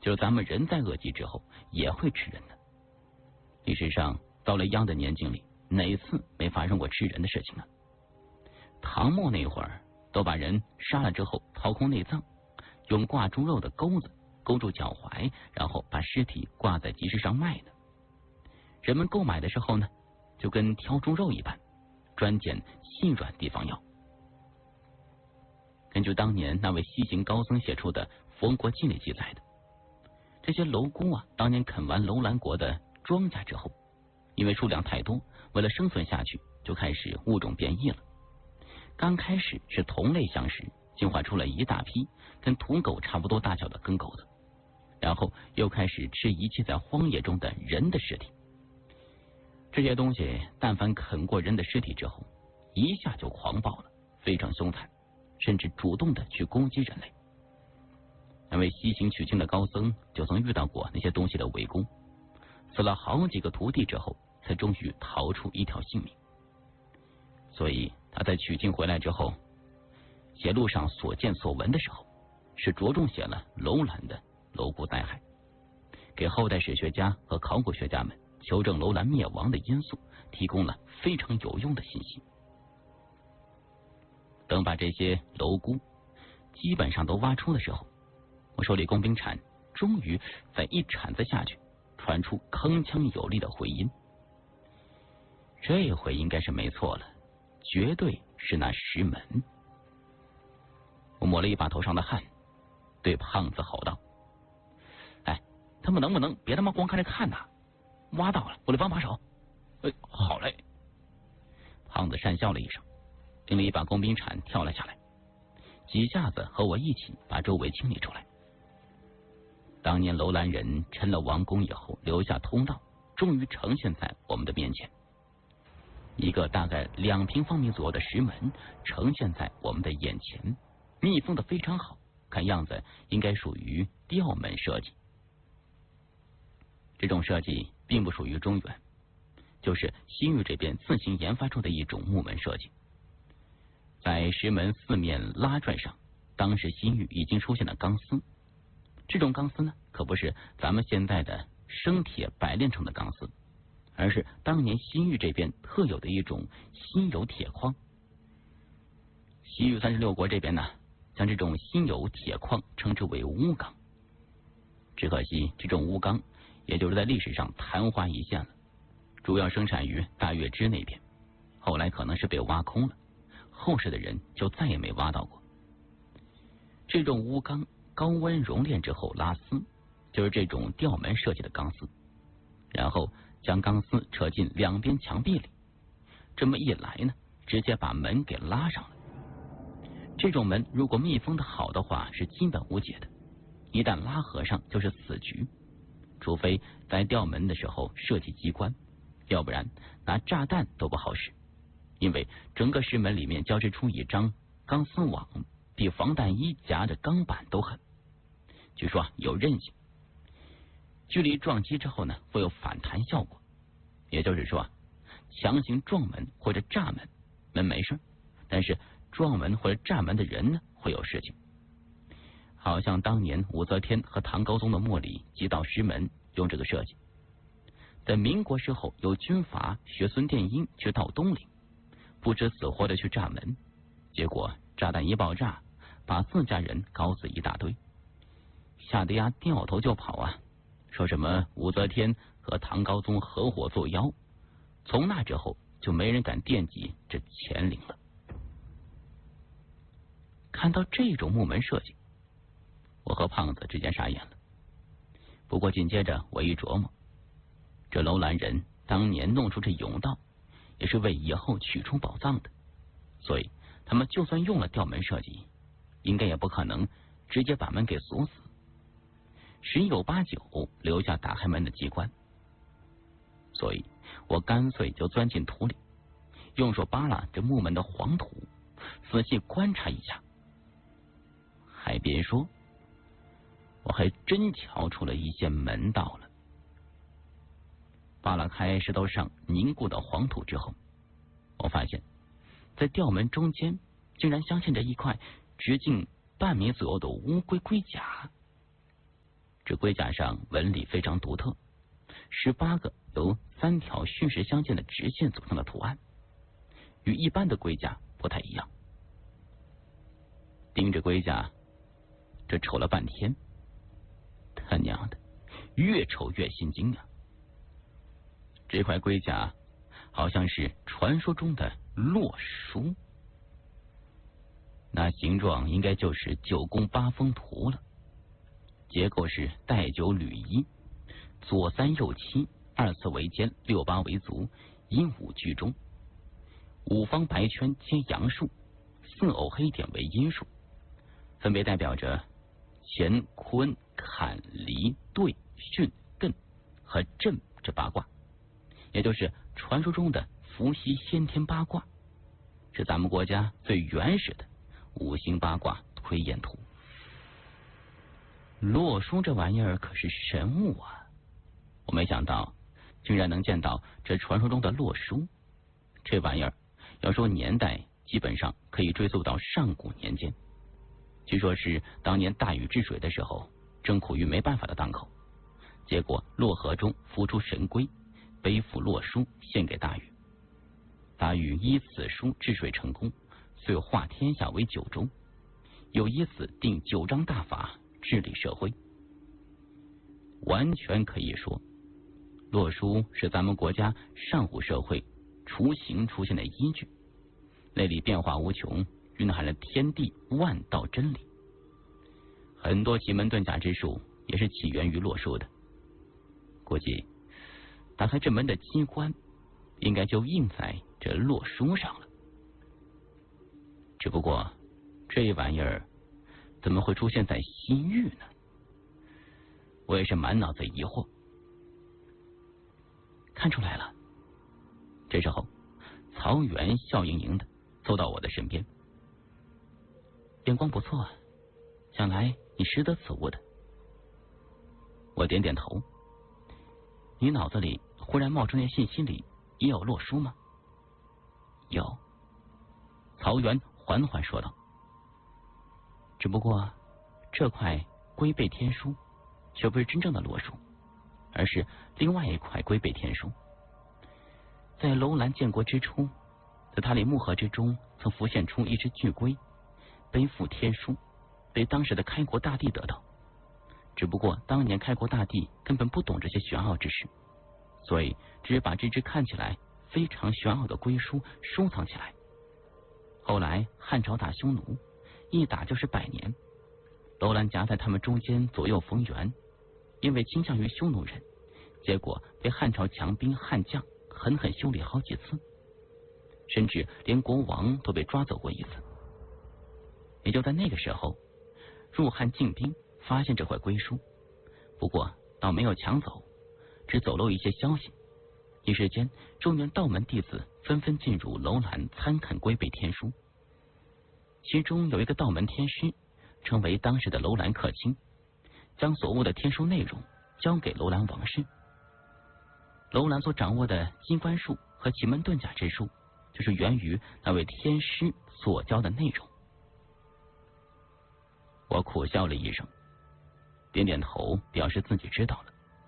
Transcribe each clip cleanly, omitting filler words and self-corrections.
就是咱们人在饿极之后也会吃人的。历史上到了样的年境里，哪次没发生过吃人的事情呢？唐末那会儿，都把人杀了之后掏空内脏，用挂猪肉的钩子勾住脚踝，然后把尸体挂在集市上卖的。人们购买的时候呢，就跟挑猪肉一般，专拣细软地方要。根据当年那位西行高僧写出的《佛国记》里记载的，这些蝼蛄啊，当年啃完楼兰国的庄稼之后，因为数量太多，为了生存下去，就开始物种变异了。刚开始是同类相食，进化出了一大批跟土狗差不多大小的耕狗子，然后又开始吃遗弃在荒野中的人的尸体。这些东西但凡啃过人的尸体之后，一下就狂暴了，非常凶残，甚至主动的去攻击人类。那位西行取经的高僧就曾遇到过那些东西的围攻，死了好几个徒弟之后，才终于逃出一条性命。所以他在取经回来之后，写路上所见所闻的时候，是着重写了楼兰的蝼蛄灾害，给后代史学家和考古学家们求证楼兰灭亡的因素提供了非常有用的信息。等把这些蝼蛄基本上都挖出的时候，我手里工兵铲终于在一铲子下去传出铿锵有力的回音。这回应该是没错了，绝对是那石门。我抹了一把头上的汗，对胖子吼道：“哎，他们能不能别他妈光看着看呐？挖到了，我得帮把手。”“好嘞。”胖子讪笑了一声，拎了一把工兵铲跳了下来，几下子和我一起把周围清理出来。当年楼兰人沉了王宫以后留下通道，终于呈现在我们的面前。一个大概2平方米左右的石门呈现在我们的眼前，密封的非常好，看样子应该属于吊门设计。这种设计并不属于中原，就是西域这边自行研发出的一种木门设计。在石门四面拉拽上，当时西域已经出现了钢丝。这种钢丝呢，可不是咱们现在的生铁百炼成的钢丝，而是当年西域这边特有的一种稀有铁矿。西域36国这边呢，将这种稀有铁矿称之为乌钢。只可惜这种乌钢也就是在历史上昙花一现了，主要生产于大月支那边，后来可能是被挖空了，后世的人就再也没挖到过。这种乌钢高温熔炼之后拉丝，就是这种吊门设计的钢丝，然后将钢丝扯进两边墙壁里，这么一来呢，直接把门给拉上了。这种门如果密封的好的话是基本无解的，一旦拉合上就是死局，除非在吊门的时候设计机关，要不然拿炸弹都不好使，因为整个石门里面交织出一张钢丝网，比防弹衣夹着钢板都狠，据说有韧性，距离撞击之后呢会有反弹效果，也就是说强行撞门或者炸门，门没事，但是撞门或者炸门的人呢会有事情。好像当年武则天和唐高宗的墓里几道石门用这个设计。在民国时候有军阀学孙殿英去盗东陵，不知死活的去炸门，结果炸弹一爆炸，把自家人搞死一大堆，吓得呀掉头就跑啊，说什么武则天和唐高宗合伙作妖，从那之后就没人敢惦记这乾陵了。看到这种木门设计，我和胖子之间傻眼了。不过紧接着我一琢磨，这楼兰人当年弄出这甬道也是为以后取出宝藏的，所以他们就算用了吊门设计，应该也不可能直接把门给锁死，十有八九留下打开门的机关。所以我干脆就钻进土里，用手扒拉这木门的黄土，仔细观察一下。还别说，我还真瞧出了一些门道了。扒拉开石头上凝固的黄土之后，我发现在吊门中间竟然镶嵌着一块直径半米左右的乌龟龟甲。 这龟甲上纹理非常独特，18个由3条虚实相间的直线组成的图案，与一般的龟甲不太一样。盯着龟甲，这瞅了半天，他娘的，越瞅越心惊啊！这块龟甲好像是传说中的洛书，那形状应该就是9宫8风图了。结构是带9履一，左3右7，2次为肩，6、8为足，阴5居中，5方白圈皆阳数，4偶黑点为阴数，分别代表着乾、坤、坎、离、兑、巽、艮和震这8卦，也就是传说中的伏羲先天8卦，是咱们国家最原始的5行8卦推演图。洛书这玩意儿可是神物啊！我没想到竟然能见到这传说中的洛书。这玩意儿要说年代，基本上可以追溯到上古年间。据说是当年大禹治水的时候，正苦于没办法的当口，结果洛河中浮出神龟，背负洛书献给大禹。大禹依此书治水成功，遂化天下为9州，又以此定9章大法，治理社会。完全可以说，洛书是咱们国家上古社会雏形出现的依据，内里变化无穷，蕴含了天地万道真理。很多奇门遁甲之术也是起源于洛书的，估计打开这门的机关应该就印在这洛书上了。只不过这玩意儿怎么会出现在西域呢？我也是满脑子疑惑。看出来了。这时候曹元笑盈盈的走到我的身边，眼光不错啊，想来你识得此物的。我点点头。你脑子里忽然冒出那信息里也有洛书吗？有。曹元缓缓说道。只不过这块龟背天书却不是真正的洛书，而是另外一块龟背天书。在楼兰建国之初，在塔里木河之中曾浮现出一只巨龟，背负天书，被当时的开国大帝得到。只不过当年开国大帝根本不懂这些玄奥之事，所以只把这只看起来非常玄奥的龟书收藏起来。后来汉朝打匈奴，一打就是100年，楼兰夹在他们中间左右逢源，因为倾向于匈奴人，结果被汉朝强兵悍将狠狠修理好几次，甚至连国王都被抓走过一次。也就在那个时候，入汉进兵发现这块龟书，不过倒没有抢走，只走漏一些消息。一时间，中原道门弟子纷纷进入楼兰参看龟背天书，其中有一个道门天师，成为当时的楼兰客卿，将所悟的天书内容交给楼兰王室。楼兰所掌握的机关术和奇门遁甲之术，就是源于那位天师所教的内容。我苦笑了一声，点点头表示自己知道了。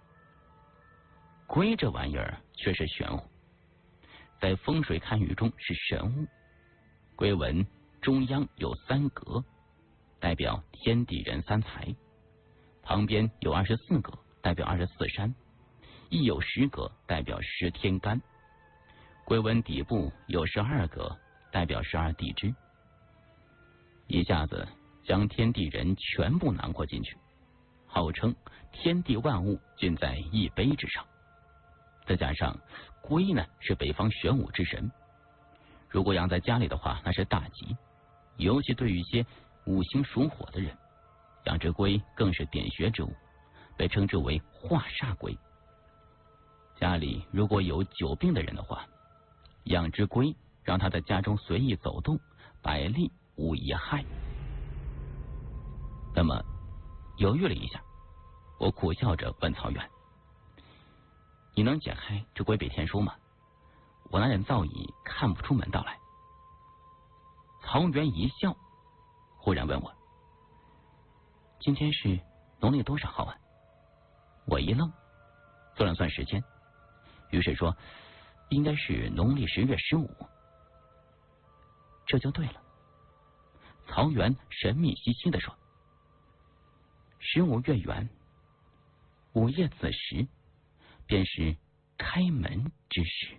龟这玩意儿确实玄乎，在风水堪舆中是神物。龟纹中央有3格，代表天地人3才，旁边有24个，代表24山，亦有10个，代表10天干。龟纹底部有12个，代表12地支。一下子将天地人全部囊括进去，号称天地万物均在一杯之上。再加上龟呢是北方玄武之神，如果养在家里的话那是大吉，尤其对于一些五行属火的人，养只龟更是点穴之物，被称之为化煞龟。家里如果有久病的人的话，养只龟让他在家中随意走动，百利无一害。那么犹豫了一下，我苦笑着问曹元，你能解开这龟背天书吗？我那人早已看不出门道来。曹元一笑，忽然问我，今天是农历多少号啊？ 我一愣，算了算时间，于是说应该是农历10月15。这就对了。曹元神秘兮兮地说，15月圆，午夜子时便是开门之时。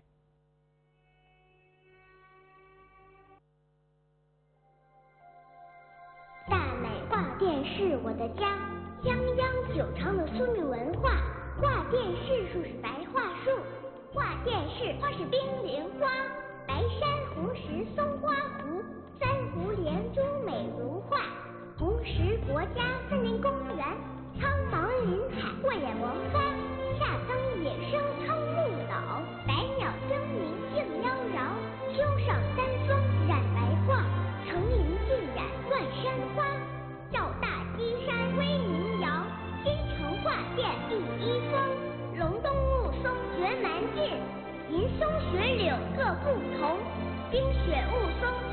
大美画店是我的家，泱泱久长的苏闽文化。画店是树是白桦树，画店是花是冰莲花。白珊瑚石松花湖，三湖连珠美如画。红石国家森林公园，苍茫林海过眼王发。夏灯野生苍木岛，百鸟争鸣竞妖娆。秋上三松染白画，层林尽染万山花。赵大基山威名扬，京城画店第一峰。隆冬雾凇绝蛮劲，银松雪柳各不同。冰雪雾凇